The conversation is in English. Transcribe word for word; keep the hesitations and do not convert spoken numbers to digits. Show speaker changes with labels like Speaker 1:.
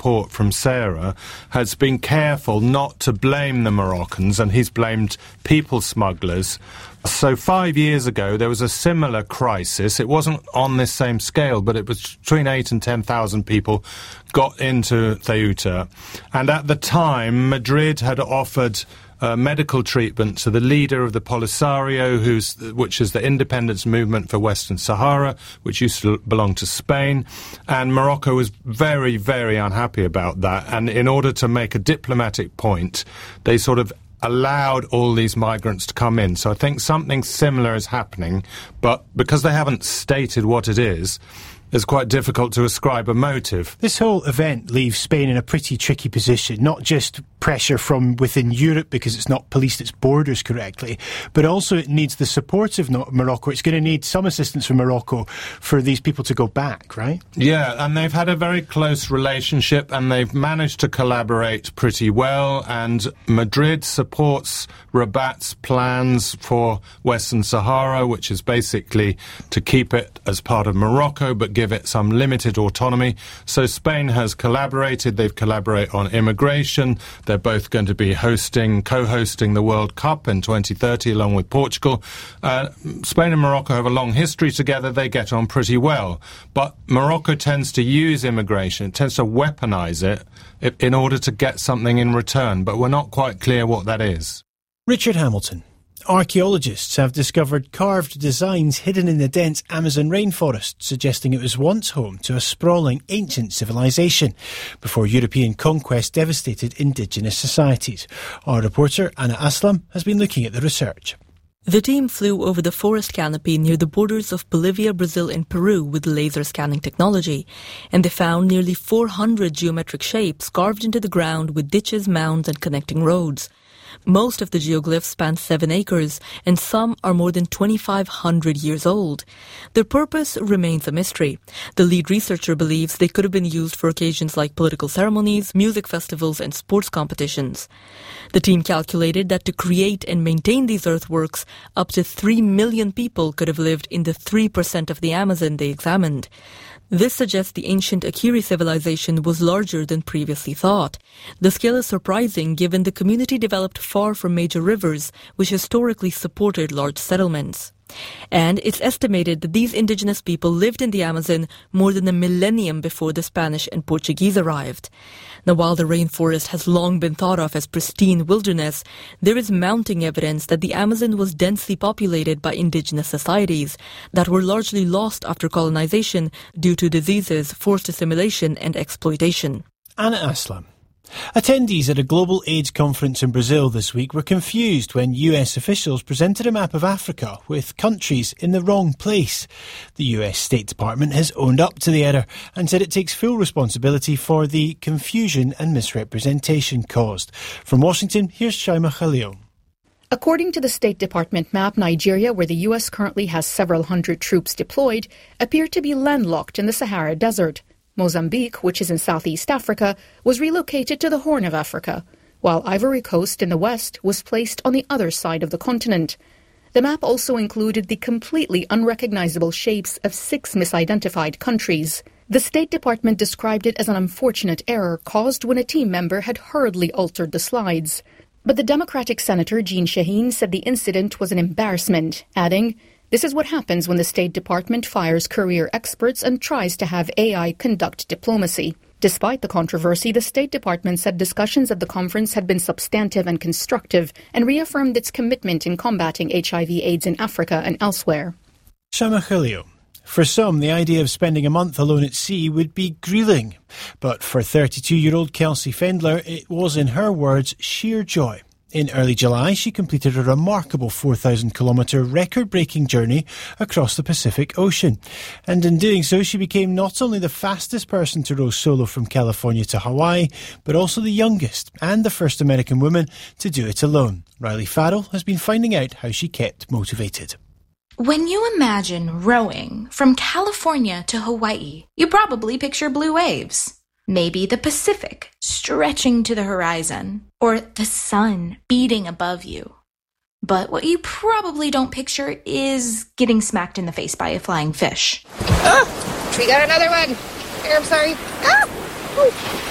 Speaker 1: report from Sarah, has been careful not to blame the Moroccans, and he's blamed people smugglers. So five years ago, there was a similar crisis. It wasn't on this same scale, but it was between eight and ten thousand people got into Ceuta. And at the time, Madrid had offered Uh, medical treatment to the leader of the Polisario, who's, which is the independence movement for Western Sahara, which used to belong to Spain. And Morocco was very, very unhappy about that. And in order to make a diplomatic point, they sort of allowed all these migrants to come in. So I think something similar is happening. But because they haven't stated what it is, it's quite difficult to ascribe a motive.
Speaker 2: This whole event leaves Spain in a pretty tricky position, not just pressure from within Europe because it's not policed its borders correctly, but also it needs the support of Morocco. It's going to need some assistance from Morocco for these people to go back, right?
Speaker 1: Yeah, and they've had a very close relationship and they've managed to collaborate pretty well, and Madrid supports Rabat's plans for Western Sahara, which is basically to keep it as part of Morocco but give it some limited autonomy. So Spain has collaborated. They've collaborated on immigration. They're both going to be hosting, co-hosting the World Cup in twenty thirty along with Portugal. Uh, Spain and Morocco have a long history together. They get on pretty well. But Morocco tends to use immigration, it tends to weaponize it in order to get something in return. But we're not quite clear what that is.
Speaker 2: Richard Hamilton. Archaeologists have discovered carved designs hidden in the dense Amazon rainforest, suggesting it was once home to a sprawling ancient civilization before European conquest devastated indigenous societies. Our reporter Anna Aslam has been looking at the research.
Speaker 3: The team flew over the forest canopy near the borders of Bolivia, Brazil and Peru with laser scanning technology, and they found nearly four hundred geometric shapes carved into the ground with ditches, mounds and connecting roads. Most of the geoglyphs span seven acres, and some are more than twenty-five hundred years old. Their purpose remains a mystery. The lead researcher believes they could have been used for occasions like political ceremonies, music festivals, and sports competitions. The team calculated that to create and maintain these earthworks, up to three million people could have lived in the three percent of the Amazon they examined. This suggests the ancient Akiri civilization was larger than previously thought. The scale is surprising given the community developed far from major rivers, which historically supported large settlements. And it's estimated that these indigenous people lived in the Amazon more than a millennium before the Spanish and Portuguese arrived. Now, while the rainforest has long been thought of as pristine wilderness, there is mounting evidence that the Amazon was densely populated by indigenous societies that were largely lost after colonization due to diseases, forced assimilation and exploitation.
Speaker 2: Anna Aslam. Attendees at a global AIDS conference in Brazil this week were confused when U S officials presented a map of Africa with countries in the wrong place. The U S State Department has owned up to the error and said it takes full responsibility for the confusion and misrepresentation caused. From Washington, here's Shaima Khalil.
Speaker 4: According to the State Department map, Nigeria, where the U S currently has several hundred troops deployed, appeared to be landlocked in the Sahara Desert. Mozambique, which is in Southeast Africa, was relocated to the Horn of Africa, while Ivory Coast in the west was placed on the other side of the continent. The map also included the completely unrecognizable shapes of six misidentified countries. The State Department described it as an unfortunate error caused when a team member had hurriedly altered the slides. But the Democratic Senator Jean Shaheen said the incident was an embarrassment, adding, "This is what happens when the State Department fires career experts and tries to have A I conduct diplomacy." Despite the controversy, the State Department said discussions at the conference had been substantive and constructive and reaffirmed its commitment in combating H I V AIDS in Africa and elsewhere.
Speaker 2: Shama Khalil. For some, the idea of spending a month alone at sea would be gruelling. But for thirty-two-year-old Kelsey Fendler, it was, in her words, sheer joy. In early July, she completed a remarkable four thousand kilometre record-breaking journey across the Pacific Ocean. And in doing so, she became not only the fastest person to row solo from California to Hawaii, but also the youngest and the first American woman to do it alone. Riley Farrell has been finding out how she kept motivated.
Speaker 5: When you imagine rowing from California to Hawaii, you probably picture blue waves. Maybe the Pacific stretching to the horizon, or the sun beating above you. But what you probably don't picture is getting smacked in the face by a flying fish.
Speaker 6: Oh, we got another one. Here, I'm sorry. Ah!